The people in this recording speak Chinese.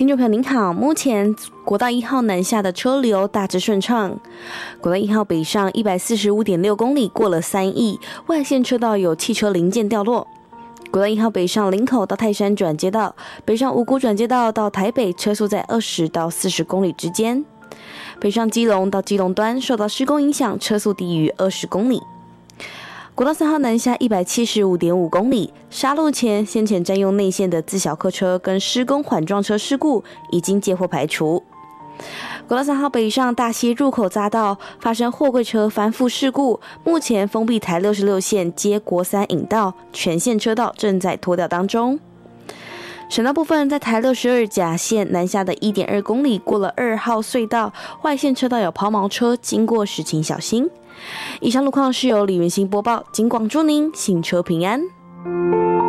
听众朋友您好，目前国道1号南下的车流大致顺畅，国道1号北上 145.6 公里过了3亿，外线车道有汽车零件掉落。国道1号北上林口到泰山转接道，北上五股转接道到台北车速在20到40公里之间。北上基隆到基隆端受到施工影响，车速低于20公里。国道3号南下 175.5 公里，杀路前先前占用内线的自小客车跟施工缓撞车事故已经接获排除。国道3号北上大溪入口匝道发生货柜车翻覆事故，目前封闭台66线接国3引道，全线车道正在拖吊当中。省道部分，在台62甲线南下的 1.2 公里过了2号隧道，外线车道有抛锚车经过时请小心。以上路况是由李元兴播报，警广祝您行车平安。